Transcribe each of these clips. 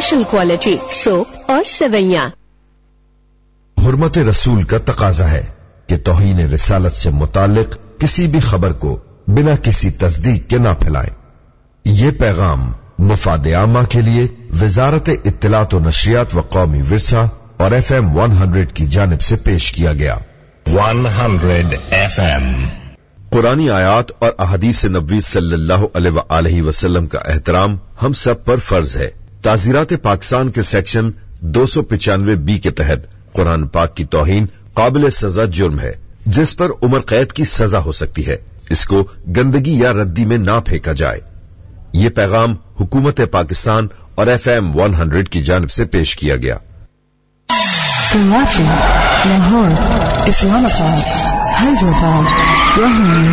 Special quality soap और सेवैयां। हुर्मत रसूल का तकाजा है कि तौहीन रिसालत से मुताल्लिक किसी भी खबर को बिना किसी तस्दीक के ना फैलाएं। ये पैगाम मुफाद आमा के लिए वजारत इत्तलात व नशरियात व कौमी विरसा और FM 100 की जानिब से पेश किया गया। 100 FM। कुरानी आयात और अहादीस नबवी सल्लल्लाहु अलैहि वसल्लम का एहतराम हम सब पर फर्ज है। ताज़ीरात पाकिस्तान के सेक्शन 295B के तहत कुरान पाक की तौहीन काबिल सजा जुर्म है, जिस पर उम्र कैद की सजा हो सकती है। इसको गंदगी या रद्दी में ना फेंका जाए। ये पैगाम हुकूमत पाकिस्तान और FM 100 की जानिब से पेश किया गया। Karachi, Lahore, Islamabad, Hyderabad, Rahman,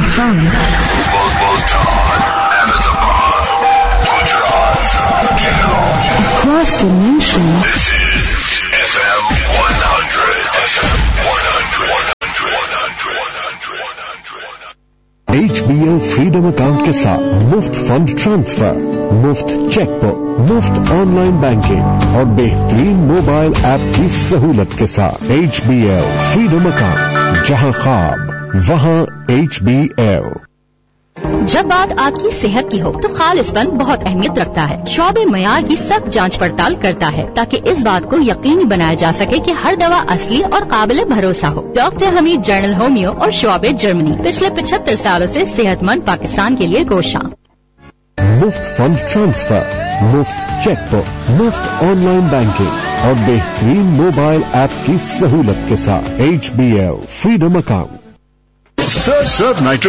across the nation. This is FM 100. FM 100. HBL freedom account के साथ मुफ्त फंड ट्रांसफर, मुफ्त चेकबुक, मुफ्त ऑनलाइन बैंकिंग और बेहतरीन मोबाइल ऐप की सहूलत के साथ HBL फ्रीडम अकाउंट, जहां ख्वाब वहां HBL। जब बात आपकी सेहत की हो तो खालिसपन बहुत अहमियत रखता है। शोबे मयार की सख्त जांच पड़ताल करता है ताकि इस बात को यकीनी बनाया जा सके कि हर दवा असली और काबिल भरोसा हो। डॉक्टर हमीद, जर्नल होमियो और शोबे जर्मनी, पिछले 75 सालों से सेहतमंद पाकिस्तान के लिए कोशां। मुफ्त फंड ट्रांसफर, मुफ्त चेकबुक, मुफ्त ऑनलाइन बैंकिंग और बेहतरीन मोबाइल ऐप की सहूलत के साथ HBL freedom account. Surf nitro